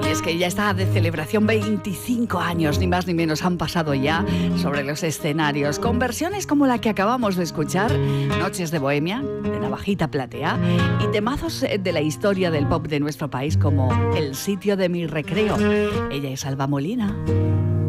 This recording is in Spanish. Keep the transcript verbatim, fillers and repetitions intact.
Es que ya está de celebración, veinticinco años, ni más ni menos, han pasado ya sobre los escenarios, con versiones como la que acabamos de escuchar, Noches de Bohemia, de Navajita Platea, y temazos de la historia del pop de nuestro país como El sitio de mi recreo. Ella es Alba Molina.